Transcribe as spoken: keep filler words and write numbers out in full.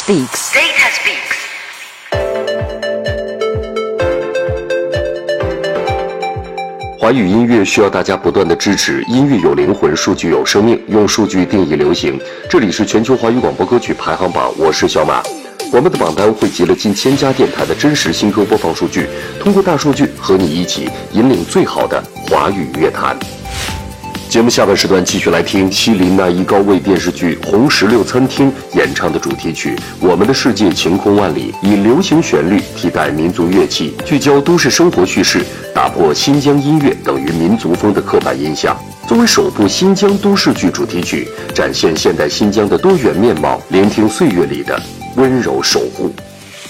speaks. Data speaks. 华语音乐需要大家不断的支持，音乐有灵魂，数据有生命，用数据定义流行。这里是全球华语广播歌曲排行榜，我是小马。我们的榜单汇集了近千家电台的真实新歌播放数据，通过大数据和你一起引领最好的华语乐坛。节目下半时段继续来听希林娜依高为电视剧《红石榴餐厅》演唱的主题曲《我们的世界晴空万里》，以流行旋律替代民族乐器，聚焦都市生活叙事，打破新疆音乐等于民族风的刻板印象。作为首部新疆都市剧主题曲，展现现代新疆的多元面貌，聆听岁月里的温柔守护。